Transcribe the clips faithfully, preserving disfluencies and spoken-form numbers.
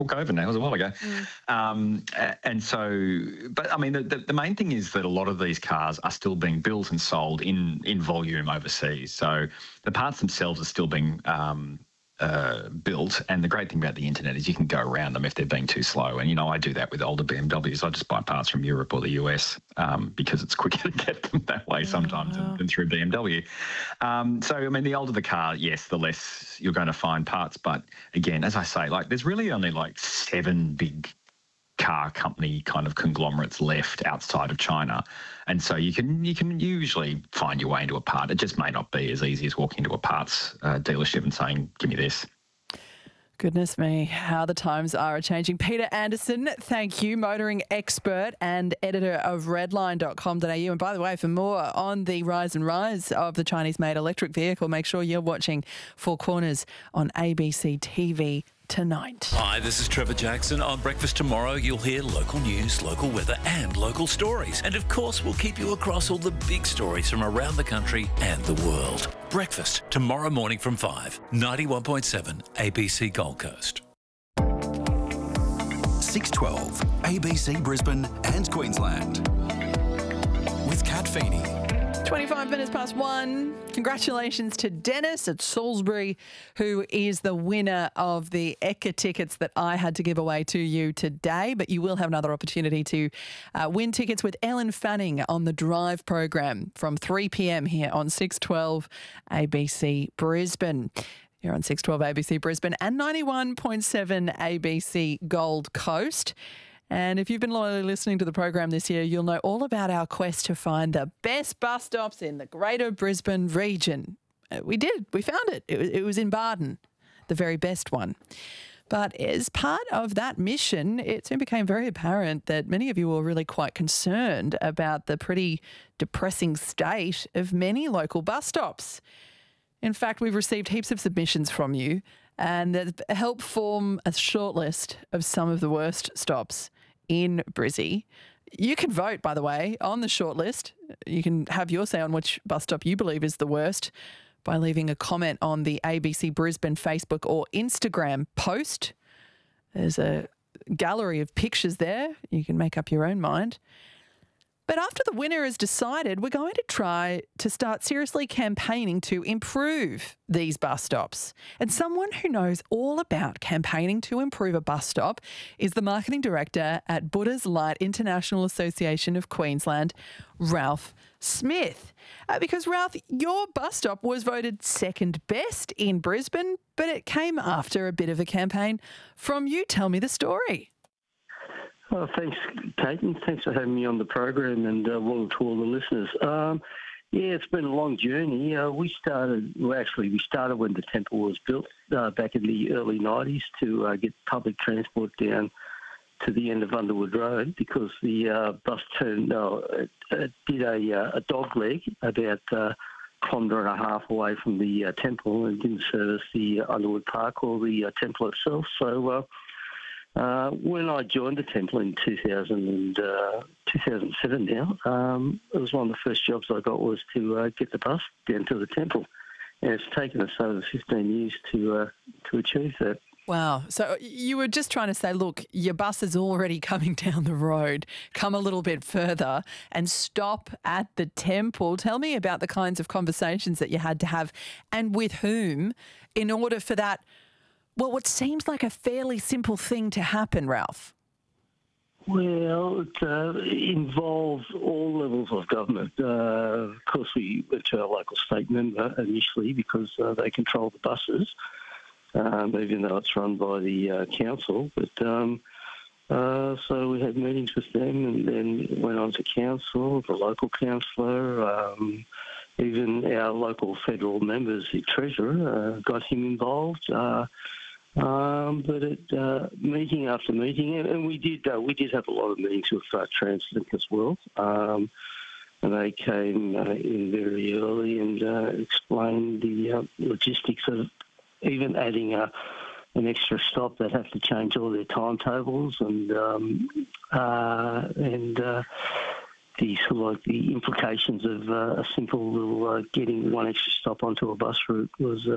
COVID now, it was a while ago. Mm. Um, and so, but I mean, the, the, the main thing is that a lot of these cars are still being built and sold in, in volume overseas. So the parts themselves are still being um, uh, built. And the great thing about the internet is you can go around them if they're being too slow. And, you know, I do that with older B M Ws. I just buy parts from Europe or the U S um, because it's quicker to get them that way sometimes wow. than, than through B M W. Um, so, I mean, the older the car, yes, the less you're going to find parts. But again, as I say, like there's really only like seven big car company kind of conglomerates left outside of China. And so you can you can usually find your way into a part. It just may not be as easy as walking into a parts uh, dealership and saying, give me this. Goodness me, how the times are changing. Peter Anderson, thank you, motoring expert and editor of redline dot com dot a u. And by the way, for more on the rise and rise of the Chinese-made electric vehicle, make sure you're watching Four Corners on A B C T V tonight. Hi, this is Trevor Jackson. On Breakfast Tomorrow, you'll hear local news, local weather and local stories. And of course, we'll keep you across all the big stories from around the country and the world. Breakfast tomorrow morning from five, ninety-one point seven A B C Gold Coast. six twelve A B C Brisbane and Queensland with Kat Feeney. twenty-five minutes past one. Congratulations to Dennis at Salisbury, who is the winner of the Ekka tickets that I had to give away to you today. But you will have another opportunity to uh, win tickets with Ellen Fanning on the Drive program from three p.m. here on six twelve A B C Brisbane. You're on six twelve A B C Brisbane and ninety-one point seven A B C Gold Coast. And if you've been loyally listening to the program this year, you'll know all about our quest to find the best bus stops in the Greater Brisbane region. We did. We found it. It was, it was in Barden, the very best one. But as part of that mission, it soon became very apparent that many of you were really quite concerned about the pretty depressing state of many local bus stops. In fact, we've received heaps of submissions from you and that help form a shortlist of some of the worst stops in Brizzy. You can vote, by the way, on the shortlist. You can have your say on which bus stop you believe is the worst by leaving a comment on the A B C Brisbane Facebook or Instagram post. There's a gallery of pictures there. You can make up your own mind. But after the winner is decided, we're going to try to start seriously campaigning to improve these bus stops. And someone who knows all about campaigning to improve a bus stop is the marketing director at Buddha's Light International Association of Queensland, Ralph Smith. Uh, because, Ralph, your bus stop was voted second best in Brisbane, but it came after a bit of a campaign from you. Tell me the story. Oh, thanks, Kate, and thanks for having me on the program, and uh, well to all the listeners. Um, yeah, it's been a long journey. Uh, we started, well, actually, we started when the temple was built uh, back in the early nineties to uh, get public transport down to the end of Underwood Road because the uh, bus turned, uh, it, it did a, uh, a dog leg about uh, a kilometre and a half away from the uh, temple and didn't service the uh, Underwood Park or the uh, temple itself. So, uh, Uh, when I joined the temple in two thousand, uh, two thousand seven now, um, it was one of the first jobs I got was to uh, get the bus down to the temple. And it's taken us over fifteen years to uh, to achieve that. Wow. So you were just trying to say, look, your bus is already coming down the road. Come a little bit further and stop at the temple. Tell me about the kinds of conversations that you had to have and with whom in order for that, well, what seems like a fairly simple thing to happen, Ralph. Well, it uh, involves all levels of government. Uh, of course, we went to our local state member initially because uh, they control the buses, um, even though it's run by the uh, council. But um, uh, so we had meetings with them and then went on to council, the local councillor, um, even our local federal members, the treasurer, uh, got him involved. Uh, Um, but at uh, meeting after meeting, and, and we did uh, we did have a lot of meetings with uh, Translink as well, um, and they came uh, in very early and uh, explained the uh, logistics of even adding a, an extra stop that have to change all their timetables and um, uh, and uh, the sort of like the implications of uh, a simple little uh, getting one extra stop onto a bus route was uh,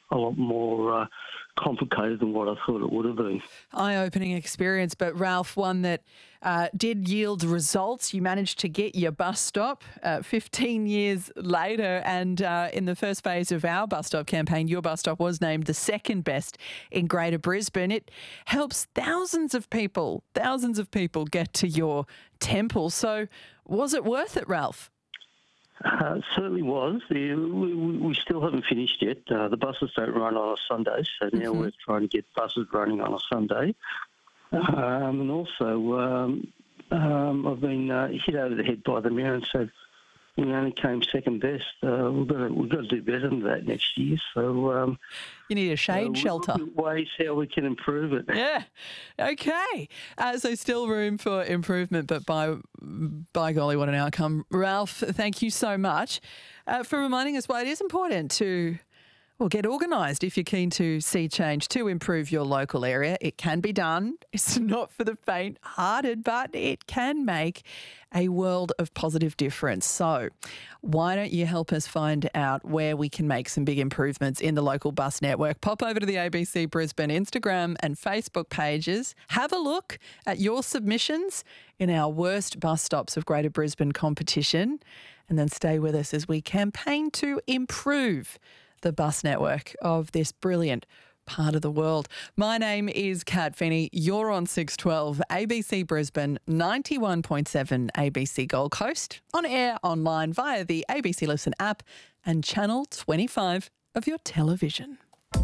a lot more uh, complicated than what I thought it would have been. Eye-opening experience, but Ralph, one that uh, did yield results. You managed to get your bus stop uh, fifteen years later, and uh, in the first phase of our bus stop campaign, your bus stop was named the second best in Greater Brisbane. It helps thousands of people, thousands of people get to your temple. So was it worth it, Ralph? Uh, it certainly was. The, we, we still haven't finished yet. Uh, the buses don't run on a Sunday, so now Mm-hmm. we're trying to get buses running on a Sunday. Um, and also, um, um, I've been uh, hit over the head by the mayor and said, we only came second best. Uh, we've got to, we've got to do better than that next year. So um, You need a shade uh, we're shelter. looking at ways how we can improve it. Yeah. Okay. Uh, so still room for improvement, but by by golly, what an outcome. Ralph, thank you so much uh, for reminding us why it is important to well, get organised if you're keen to see change to improve your local area. It can be done. It's not for the faint-hearted, but it can make a world of positive difference. So why don't you help us find out where we can make some big improvements in the local bus network? Pop over to the A B C Brisbane Instagram and Facebook pages. Have a look at your submissions in our Worst Bus Stops of Greater Brisbane competition, and then stay with us as we campaign to improve the bus network of this brilliant part of the world. My name is Kat Finney. You're on six twelve A B C Brisbane, ninety-one point seven A B C Gold Coast, on air, online, via the A B C Listen app and channel twenty-five of your television.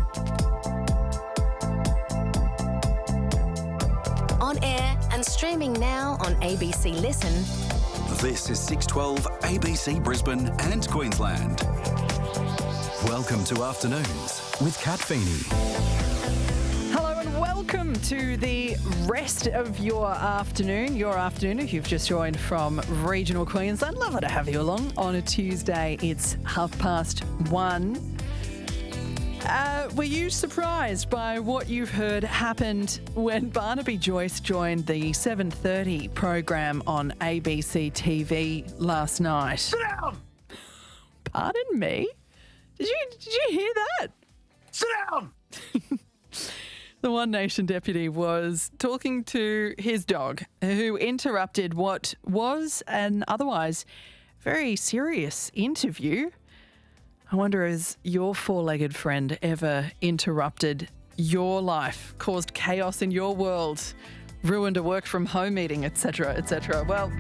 On air and streaming now on A B C Listen. This is six twelve A B C Brisbane and Queensland. Welcome to Afternoons with Kat Feeney. Hello and welcome to the rest of your afternoon. Your afternoon, if you've just joined from regional Queensland. Lovely to have you along on a Tuesday. It's half past one. Uh, were you surprised by what you've heard happened when Barnaby Joyce joined the seven thirty program on A B C T V last night? Sit down! Pardon me? Did you did you hear that? Sit down! The One Nation deputy was talking to his dog, who interrupted what was an otherwise very serious interview. I wonder, has your four-legged friend ever interrupted your life, caused chaos in your world, ruined a work-from-home meeting, et cetera, et cetera? Well,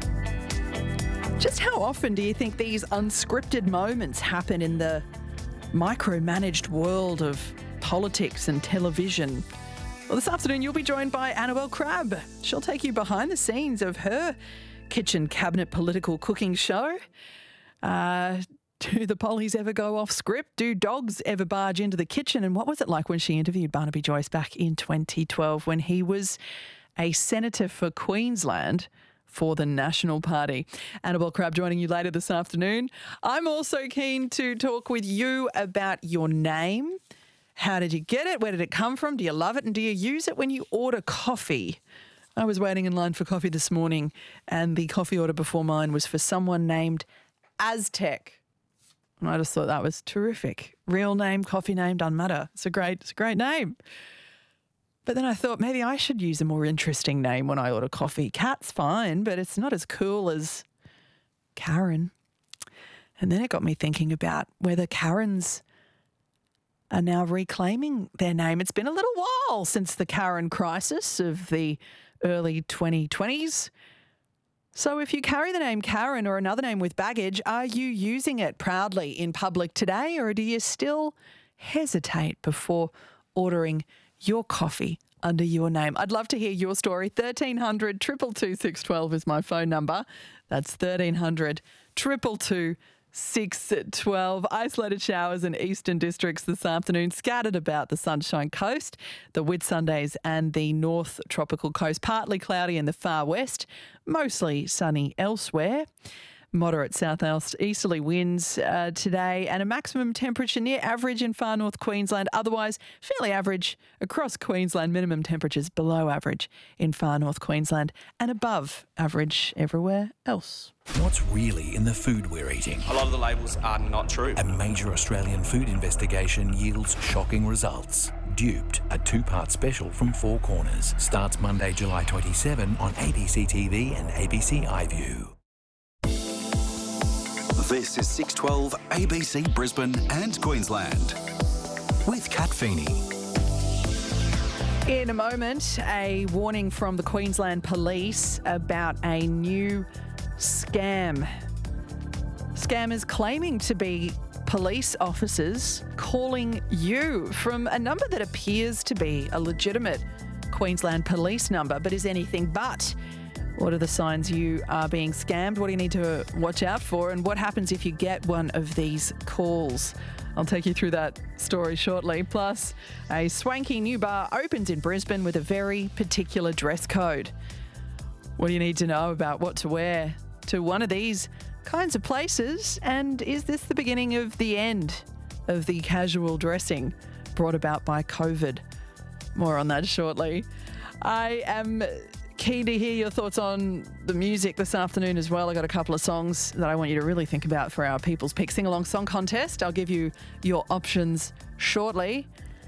just how often do you think these unscripted moments happen in the micromanaged world of politics and television? Well, this afternoon you'll be joined by Annabelle Crabb. She'll take you behind the scenes of her kitchen cabinet political cooking show. Uh, do the pollies ever go off script? Do dogs ever barge into the kitchen? And what was it like when she interviewed Barnaby Joyce back in twenty twelve when he was a senator for Queensland for the National Party? Annabelle Crabb joining you later this afternoon. I'm also keen to talk with you about your name. How did you get it? Where did it come from? Do you love it? And do you use it when you order coffee? I was waiting in line for coffee this morning, and the coffee order before mine was for someone named Aztec. And I just thought that was terrific. Real name, coffee name, doesn't matter. It's a great, it's a great name. But then I thought maybe I should use a more interesting name when I order coffee. Kat's fine, but it's not as cool as Karen. And then it got me thinking about whether Karens are now reclaiming their name. It's been a little while since the Karen crisis of the early twenty twenties. So if you carry the name Karen or another name with baggage, are you using it proudly in public today, or do you still hesitate before ordering your coffee under your name? I'd love to hear your story. thirteen hundred, two two two, six one two is my phone number. That's thirteen hundred, two two two, six one two. Isolated showers in eastern districts this afternoon, scattered about the Sunshine Coast, the Whitsundays and the North Tropical Coast. Partly cloudy in the far west, mostly sunny elsewhere. Moderate south easterly winds uh, today and a maximum temperature near average in far north Queensland. Otherwise, fairly average across Queensland. Minimum temperatures below average in far north Queensland and above average everywhere else. What's really in the food we're eating? A lot of the labels are not true. A major Australian food investigation yields shocking results. Duped, a two-part special from Four Corners, starts Monday, July twenty-seventh on A B C T V and A B C iView. This is six twelve A B C Brisbane and Queensland with Kat Feeney. In a moment, a warning from the Queensland Police about a new scam. Scammers claiming to be police officers calling you from a number that appears to be a legitimate Queensland Police number, but is anything but. What are the signs you are being scammed? What do you need to watch out for? And what happens if you get one of these calls? I'll take you through that story shortly. Plus, a swanky new bar opens in Brisbane with a very particular dress code. What do you need to know about what to wear to one of these kinds of places? And is this the beginning of the end of the casual dressing brought about by COVID? More on that shortly. I am keen to hear your thoughts on the music this afternoon as well. I got a couple of songs that I want you to really think about for our People's Pick Sing Along Song Contest. I'll give you your options shortly.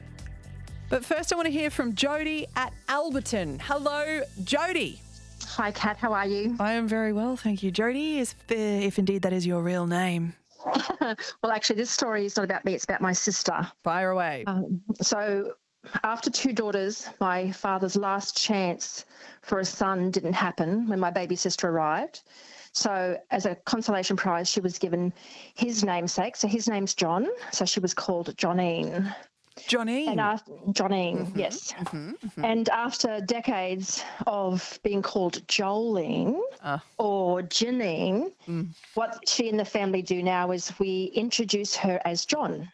But first I want to hear from Jody at Alberton. Hello, Jody. Hi, Kat. How are you? I am very well, thank you. Jody, if, if indeed that is your real name. Well, actually, this story is not about me. It's about my sister. Fire away. Um, so after two daughters, my father's last chance for a son didn't happen when my baby sister arrived. So as a consolation prize, she was given his namesake. So his name's John. So she was called Johnine. Johnine. And after, Johnine, mm-hmm, yes. Mm-hmm, mm-hmm. And after decades of being called Jolene uh. or Janine, mm. what she and the family do now is we introduce her as John.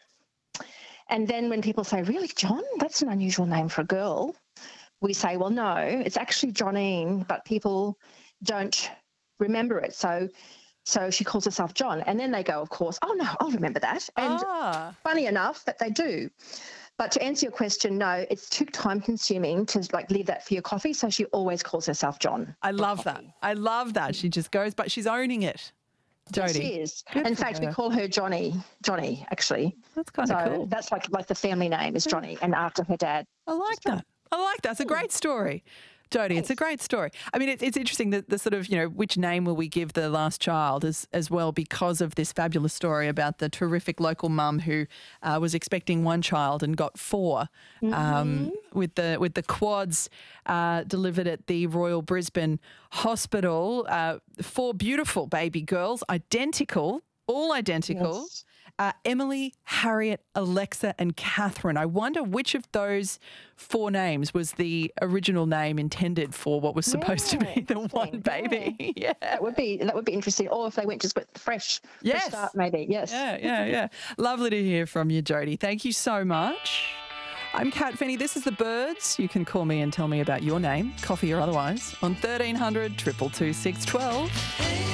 And then when people say, really, John? That's an unusual name for a girl. We say, well, no, it's actually Johnine, but people don't remember it. So so she calls herself John. And then they go, of course, oh, no, I'll remember that. And ah. funny enough that they do. But to answer your question, no, it's too time consuming to like leave that for your coffee. So she always calls herself John. I love that. I love that. She just goes, but she's owning it. Jody. Yes, she is. Good In for fact, her. we call her Johnny, Johnny, actually. That's kind of so cool. That's like like the family name is Johnny, and after her dad. I like that. I like that. It's a great story. Jody, it's a great story. I mean, it's, it's interesting that the sort of, you know, which name will we give the last child as, as well because of this fabulous story about the terrific local mum who uh, was expecting one child and got four Mm-hmm. um, with the with the quads uh, delivered at the Royal Brisbane Hospital. Uh, four beautiful baby girls, identical, all identical. Yes. Uh, Emily, Harriet, Alexa and Catherine. I wonder which of those four names was the original name intended for what was supposed to be the one baby. Yeah. That would be that would be interesting. Or if they went just with fresh, Yes. fresh start, maybe. Yes. Yeah, yeah, yeah. Lovely to hear from you, Jody. Thank you so much. I'm Kat Feeney. This is The Birds. You can call me and tell me about your name, coffee or otherwise, on thirteen hundred, two two two, six one two.